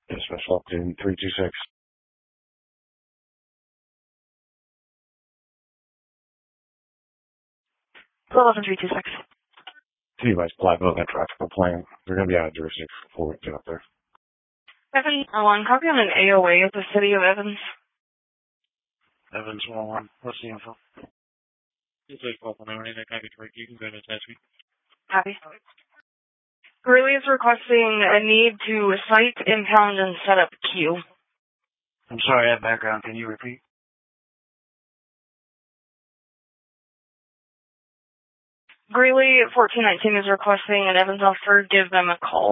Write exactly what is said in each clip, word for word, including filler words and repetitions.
Dispatch locked in three two six. eleven three two six. T Vice Black Oak and traffic plan. They're going to be out of jurisdiction before we get up there. Evan one, copy on an A O A of the city of Evans. Evans one one. What's the info? It's like twelve an hour, and I can't get right. You can go to attachment. Copy. Greeley is requesting a need to site, impound, and set up queue. I'm sorry, I have background. Can you repeat? Greeley fourteen nineteen is requesting an Evans officer give them a call.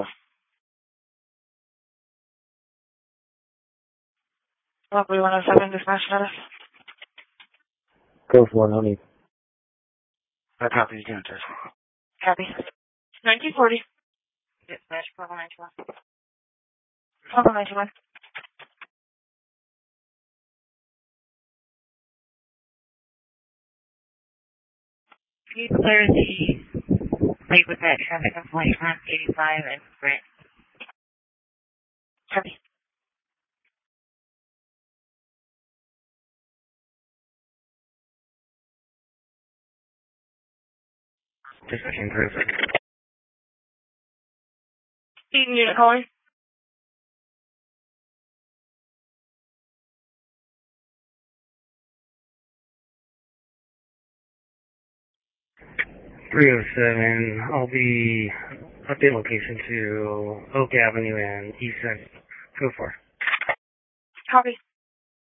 Lovely one oh seven, dispatch status. Go for it, honey. I copy again, Tess. Copy. nineteen forty. Dispatch, Purple ninety-one. Purple ninety-one. Can you clear the plate with that traffic complaint on eighty-five and Brent? Copy. Dispatching cruiser. Eden unit calling. three oh seven, I'll be update location to Oak Avenue and East End. Go for it. Copy.